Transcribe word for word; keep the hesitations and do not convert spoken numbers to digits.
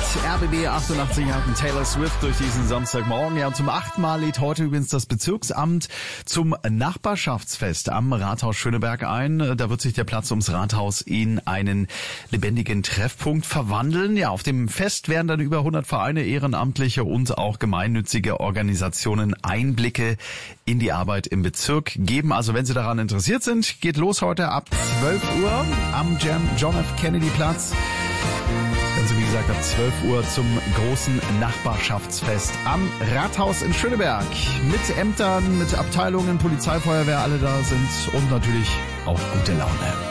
R B B achtundachtzig hatten Taylor Swift durch diesen Samstagmorgen. Ja, und zum achten Mal lädt heute übrigens das Bezirksamt zum Nachbarschaftsfest am Rathaus Schöneberg ein. Da wird sich der Platz ums Rathaus in einen lebendigen Treffpunkt verwandeln. Ja, auf dem Fest werden dann über hundert Vereine, Ehrenamtliche und auch gemeinnützige Organisationen Einblicke in die Arbeit im Bezirk geben. Also wenn Sie daran interessiert sind, geht los heute ab zwölf Uhr am John F. Kennedy Platz. Also wie gesagt ab zwölf Uhr zum großen Nachbarschaftsfest am Rathaus in Schöneberg. Mit Ämtern, mit Abteilungen, Polizei, Feuerwehr, alle da sind und natürlich auch gute Laune.